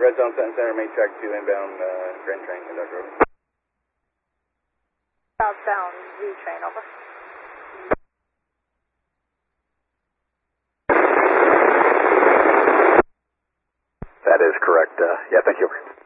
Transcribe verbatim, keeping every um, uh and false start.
Red Zone Center, Center, main track two, inbound uh, Grand Train, conductor, over. Southbound Z train, over. That is correct. Uh, yeah, thank you.